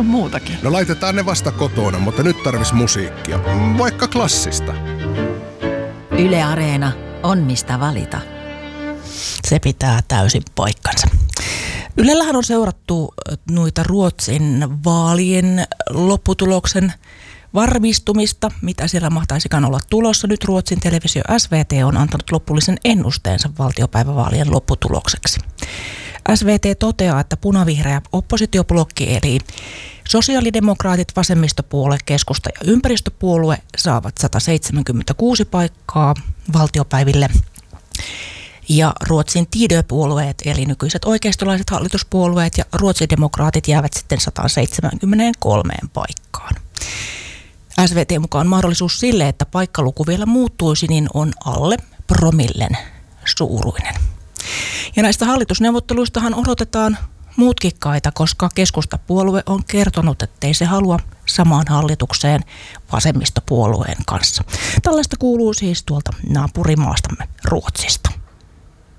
muutakin. No laitetaan ne vasta kotona, mutta nyt tarvis musiikkia. Vaikka klassista. Yle Areena on mistä valita. Se pitää täysin paikkansa. Ylellähän on seurattu noita Ruotsin vaalien lopputuloksen varmistumista, mitä siellä mahtaisikaan olla tulossa. Nyt Ruotsin televisio SVT on antanut lopullisen ennusteensa valtiopäivävaalien lopputulokseksi. SVT toteaa, että punavihreä oppositioblokki eli sosiaalidemokraatit, vasemmistopuolue, keskusta ja ympäristöpuolue saavat 176 paikkaa valtiopäiville. Ja Ruotsin Tidö-puolueet, eli nykyiset oikeistolaiset hallituspuolueet ja ruotsidemokraatit jäävät sitten 173 paikkaan. SVT mukaan mahdollisuus sille, että paikkaluku vielä muuttuisi, niin on alle promillen suuruinen. Ja näistä hallitusneuvotteluistahan odotetaan mutkikkaita, koska keskustapuolue on kertonut, ettei se halua samaan hallitukseen vasemmistopuolueen kanssa. Tällaista kuuluu siis tuolta naapurimaastamme Ruotsista.